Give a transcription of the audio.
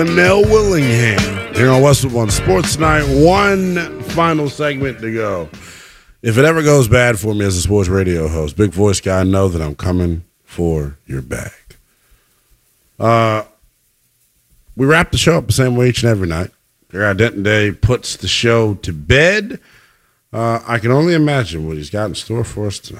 Nell Willingham here on Westwood One Sports Night. One final segment to go. If it ever goes bad for me as a sports radio host, big voice guy, know that I'm coming for your bag. We wrap the show up the same way each and every night. Gary Denton Day puts the show to bed. I can only imagine what he's got in store for us tonight.